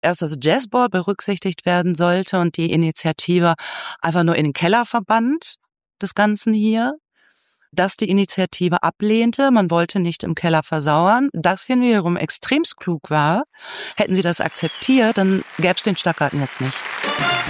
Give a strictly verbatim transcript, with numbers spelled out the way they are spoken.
erst das Jazzboard berücksichtigt werden sollte und die Initiative einfach nur in den Keller verbannt des Ganzen hier. Dass die Initiative ablehnte, man wollte nicht im Keller versauern, das hier wiederum extremst klug war. Hätten sie das akzeptiert, dann gäbe es den Stadtgarten jetzt nicht.